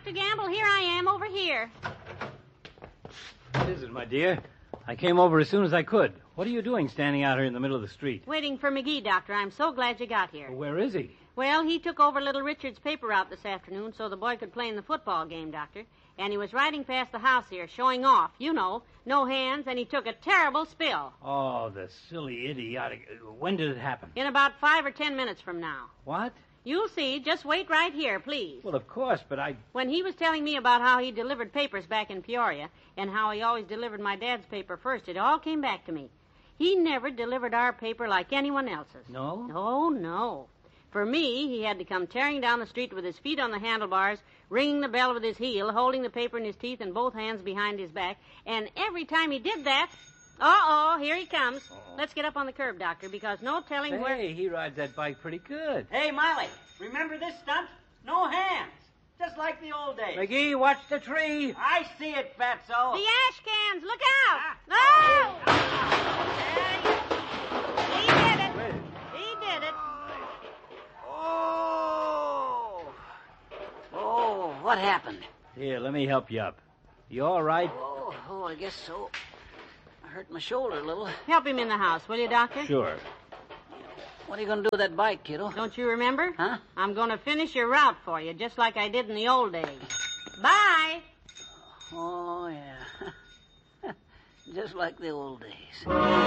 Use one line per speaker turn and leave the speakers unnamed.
Dr. Gamble, here I am, over here.
What is it, my dear? I came over as soon as I could. What are you doing standing out here in the middle of the street?
Waiting for McGee, Doctor. I'm so glad you got here.
Well, where is he?
Well, he took over little Richard's paper route this afternoon so the boy could play in the football game, Doctor. And he was riding past the house here, showing off. You know, no hands, and he took a terrible spill.
Oh, the silly idiotic. When did it happen?
In about 5 or 10 minutes from now.
What?
You'll see. Just wait right here, please.
Well, of course, but
When he was telling me about how he delivered papers back in Peoria and how he always delivered my dad's paper first, it all came back to me. He never delivered our paper like anyone else's.
No?
Oh, no. For me, he had to come tearing down the street with his feet on the handlebars, ringing the bell with his heel, holding the paper in his teeth and both hands behind his back. And every time he did that... Uh-oh, here he comes. Let's get up on the curb, Doctor, because no telling where...
Hey, he rides that bike pretty good.
Hey, Molly, remember this stunt? No hands. Just like the old days.
McGee, watch the tree.
I see it, Fatso.
The ash cans, look out! Oh! He did it. He did it.
Oh, what happened?
Here, let me help you up. You all right?
Oh, I guess so. I hurt my shoulder a little.
Help him in the house, will you, Doctor?
Sure.
What are you going to do with that bike, kiddo?
Don't you remember?
Huh?
I'm going to finish your route for you, just like I did in the old days. Bye!
Oh, yeah. Just like the old days.